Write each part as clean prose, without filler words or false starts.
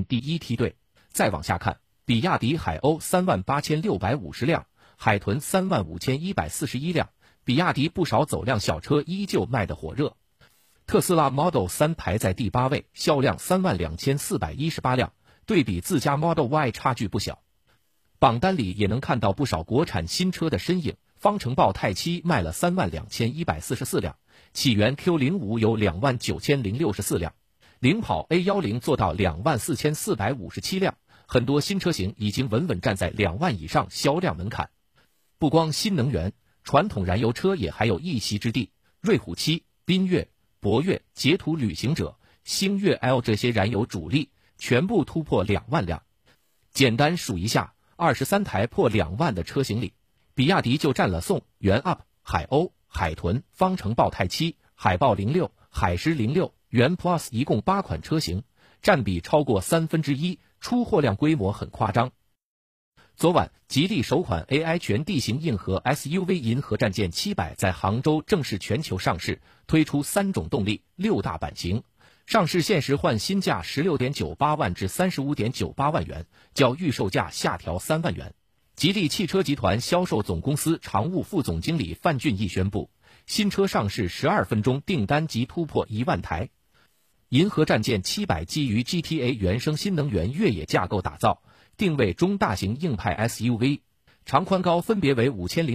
进第一梯队。再往下看，比亚迪海鸥38650辆，海豚35141辆，比亚迪不少走量小车依旧卖得火热。特斯拉 Model 3排在第8位，销量32418辆，对比自家 Model Y 差距不小。榜单里也能看到不少国产新车的身影，方程豹泰7卖了32144辆，起源 Q05 有29064辆，领跑 A10 做到24457辆，很多新车型已经稳稳站在2万以上销量门槛。不光新能源，传统燃油车也还有一席之地，瑞虎7、缤越、博越、捷途旅行者、星越 L 这些燃油主力全部突破2万辆。简单数一下，23台破2万的车型里，比亚迪就占了宋、元 UP、海鸥、海豚、方程豹泰7、海豹06、海狮06、元 Plus 一共8款车型，占比超过1/3，出货量规模很夸张。昨晚，吉利首款 AI 全地形硬核 SUV 银河战舰700在杭州正式全球上市，推出3种动力、6大版型。上市限时换新价16.98万至35.98万元，较预售价下调3万元。吉利汽车集团销售总公司常务副总经理范俊义宣布，新车上市12分钟订单即突破1万台。银河战舰700基于 GTA 原生新能源越野架构打造，定位中大型硬派 SUV， 长宽高分别为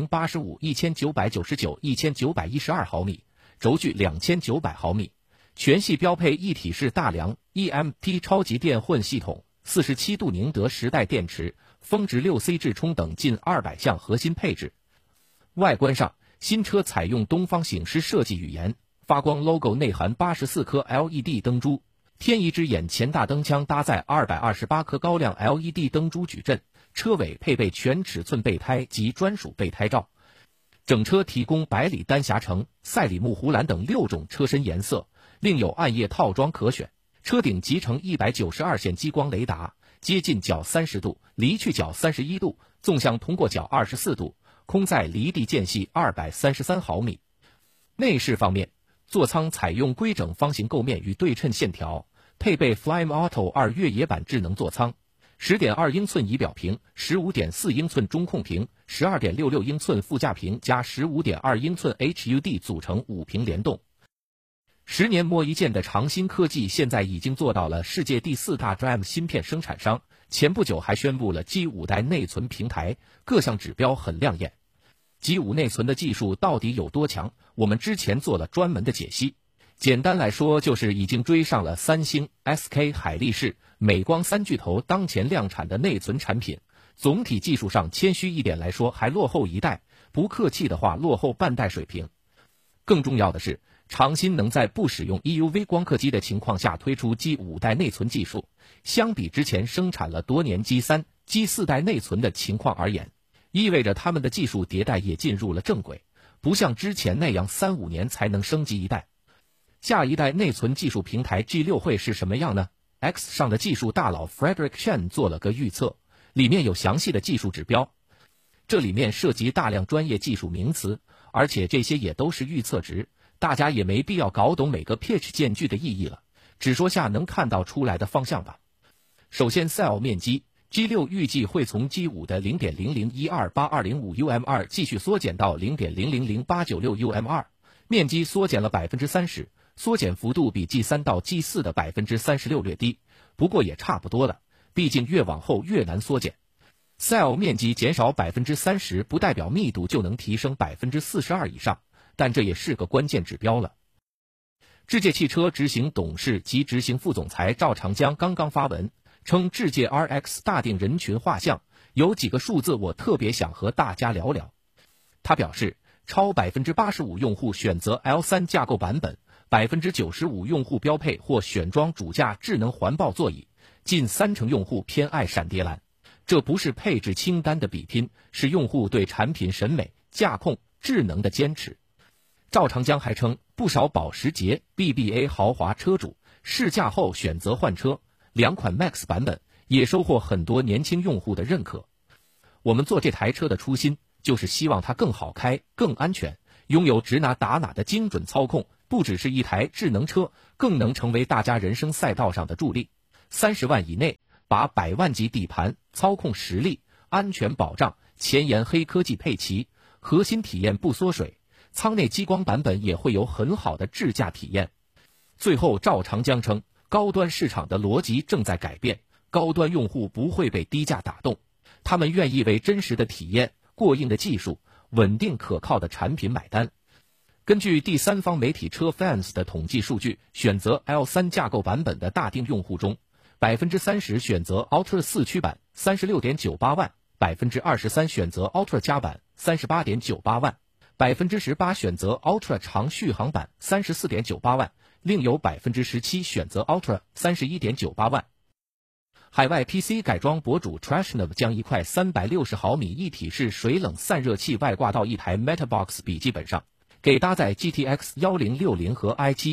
5085、1999、1912毫米，轴距2900毫米。全系标配一体式大梁 EMT 超级电混系统，47度宁德时代电池，峰值6C 智冲等近200项核心配置。外观上，新车采用东方醒狮设计语言，发光 logo 内含84颗 LED 灯珠，添一只眼前大灯腔搭载228颗高亮 LED 灯珠矩阵，车尾配备全尺寸备胎及专属备胎罩。整车提供百里丹霞橙、赛里木湖蓝等6种车身颜色，另有暗夜套装可选。车顶集成192线激光雷达，接近角30度，离去角31度，纵向通过角24度，空载离地间隙233毫米。内饰方面，座舱采用规整方形构面与对称线条，配备 Flyme Auto 2越野版智能座舱，10.2英寸仪表屏、15.4英寸中控屏、12.66英寸副驾屏加15.2英寸 HUD 组成5屏联动。10年磨一剑的长鑫科技现在已经做到了世界第4大 DRAM 芯片生产商，前不久还宣布了 G5 代内存平台，各项指标很亮眼。G5 内存的技术到底有多强？我们之前做了专门的解析。简单来说，就是已经追上了三星、SK 海力士、美光3巨头当前量产的内存产品。总体技术上谦虚一点来说，还落后一代，不客气的话落后半代水平。更重要的是，长鑫能在不使用 EUV 光刻机的情况下推出 G5 代内存技术，相比之前生产了多年 G3、G4 代内存的情况而言，意味着他们的技术迭代也进入了正轨，不像之前那样3-5年才能升级一代。下一代内存技术平台 G6 会是什么样呢？ X 上的技术大佬 Frederick Chen 做了个预测，里面有详细的技术指标，这里面涉及大量专业技术名词，而且这些也都是预测值，大家也没必要搞懂每个 pitch 间距的意义了，只说下能看到出来的方向吧。首先 cell 面积， G6 预计会从 G5 的 0.00128205 UM2 继续缩减到 0.000896 UM2， 面积缩减了 30%， 缩减幅度比 G3 到 G4 的 36% 略低，不过也差不多了，毕竟越往后越难缩减。cell 面积减少 30% 不代表密度就能提升 42% 以上，但这也是个关键指标了。智界汽车执行董事及执行副总裁赵长江刚刚发文称，智界 RX 大定人群画像，有几个数字我特别想和大家聊聊。他表示，超 85% 用户选择 L3 架构版本， 95% 用户标配或选装主驾智能环抱座椅，近30%用户偏爱闪蝶蓝。这不是配置清单的比拼，是用户对产品审美、驾控、智能的坚持。赵长江还称，不少保时捷、BBA 豪华车主试驾后选择换车，2款 Max 版本也收获很多年轻用户的认可。我们做这台车的初心，就是希望它更好开、更安全，拥有指哪打哪的精准操控，不只是一台智能车，更能成为大家人生赛道上的助力。 30万以内，把100万级底盘、操控实力、安全保障、前沿黑科技配齐，核心体验不缩水，舱内激光版本也会有很好的智驾体验。最后赵长江称，高端市场的逻辑正在改变，高端用户不会被低价打动，他们愿意为真实的体验、过硬的技术、稳定可靠的产品买单。根据第三方媒体车 Fans 的统计数据，选择 L3 架构版本的大定用户中，30%选择 Ultra 4驱版 36.98 万，23%选择 Ultra 加版 38.98 万，18%选择 Ultra 长续航版 34.98 万，另有17%选择 Ultra 31.98 万。海外 PC 改装博主 Trashnev 将一块360毫米一体式水冷散热器外挂到一台 MetaBox 笔记本上，给搭载 GTX 1060和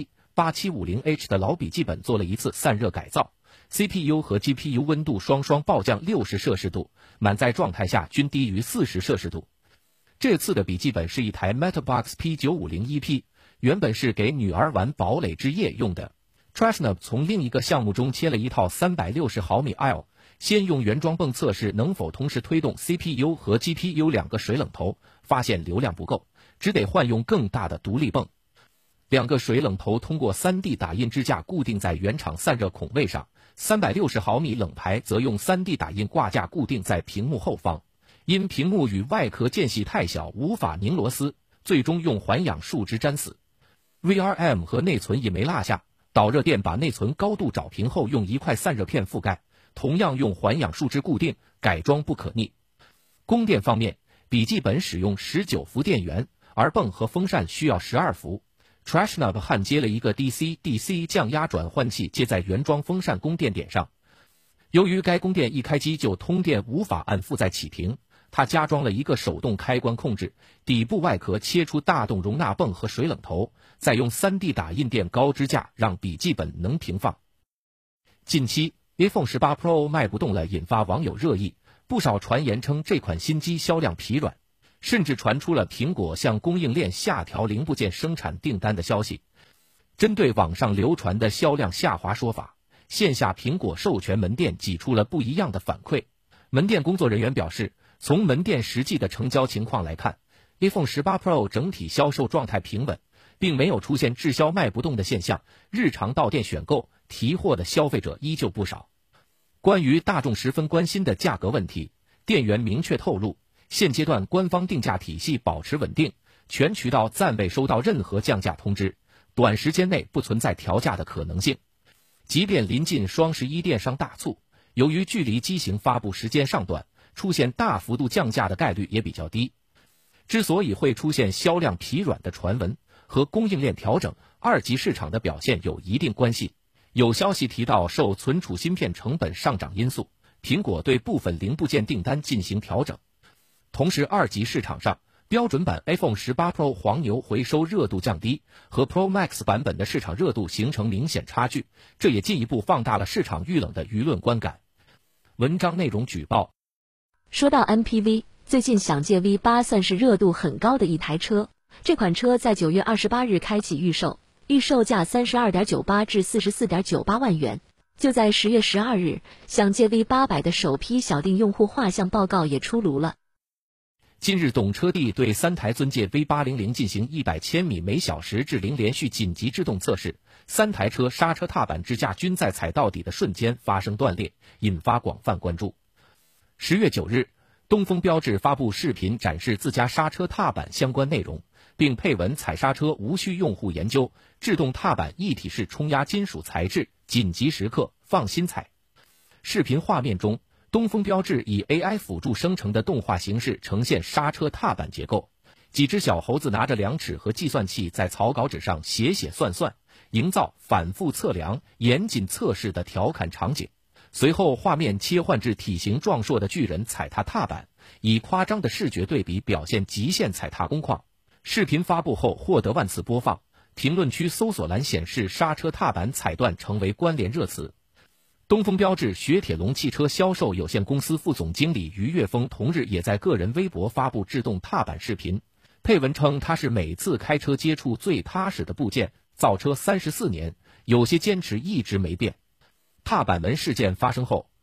i7-8750H 的老笔记本做了一次散热改造， CPU 和 GPU 温度双双暴降60摄氏度，满载状态下均低于40摄氏度。这次的笔记本是一台 MetaBox P950EP， 原本是给女儿玩堡垒之夜用的。Trashnev 从另一个项目中切了一套360毫米 L， 先用原装泵测试能否同时推动 CPU 和 GPU 两个水冷头，发现流量不够，只得换用更大的独立泵。两个水冷头通过 3D 打印支架固定在原厂散热孔位上，360毫米冷排则用 3D 打印挂架固定在屏幕后方。因屏幕与外壳间隙太小，无法拧螺丝，最终用环氧树脂粘死。VRM 和内存也没落下，导热垫把内存高度找平后，用一块散热片覆盖，同样用环氧树脂固定，改装不可逆。供电方面，笔记本使用19伏电源，而泵和风扇需要12伏。Trashnev 焊接了一个 DC-DC 降压转换器接在原装风扇供电点上，由于该供电一开机就通电，无法按负载启停，它加装了一个手动开关控制，底部外壳切出大洞容纳泵和水冷头，再用 3D 打印垫高支架让笔记本能平放。近期 iPhone 18 Pro 卖不动了，引发网友热议，不少传言称这款新机销量疲软，甚至传出了苹果向供应链下调零部件生产订单的消息。针对网上流传的销量下滑说法，线下苹果授权门店挤出了不一样的反馈。门店工作人员表示，从门店实际的成交情况来看， iPhone 18 Pro 整体销售状态平稳，并没有出现滞销卖不动的现象，日常到店选购提货的消费者依旧不少。关于大众十分关心的价格问题，店员明确透露，现阶段官方定价体系保持稳定，全渠道暂未收到任何降价通知，短时间内不存在调价的可能性。即便临近双11电商大促，由于距离机型发布时间尚短，出现大幅度降价的概率也比较低。之所以会出现销量疲软的传闻，和供应链调整、二级市场的表现有一定关系。有消息提到，受存储芯片成本上涨因素，苹果对部分零部件订单进行调整。同时，二级市场上，标准版 iPhone 18 Pro 黄牛回收热度降低，和 Pro Max 版本的市场热度形成明显差距，这也进一步放大了市场遇冷的舆论观感。文章内容举报。 说到 MPV， 最近想借 V8 算是热度很高的一台车。这款车在9月28日开启预售，预售价 32.98 至 44.98 万元。就在10月12日，想借 V800 的首批小定用户画像报告也出炉了。 近日，懂车帝对3台尊界 V800 进行100千米每小时至0连续紧急制动测试，3台车刹车踏板支架均在踩到底的瞬间发生断裂，引发广泛关注。10月9日，东风标致发布视频展示自家刹车踏板相关内容，并配文踩刹车无需用户研究，制动踏板一体式冲压金属材质，紧急时刻放心踩。视频画面中，东风标致以 AI 辅助生成的动画形式呈现刹车踏板结构，几只小猴子拿着量尺和计算器在草稿纸上写写算算，营造反复测量、严谨测试的调侃场景。随后画面切换至体型壮硕的巨人踩踏踏板，以夸张的视觉对比表现极限踩踏工况。视频发布后获得万次播放，评论区搜索栏显示刹车踏板踩断成为关联热词。东风标致雪铁龙汽车销售有限公司副总经理于岳峰同日也在个人微博发布制动踏板视频，配文称他是每次开车接触最踏实的部件，造车34年，有些坚持一直没变。 踏板门事件发生后，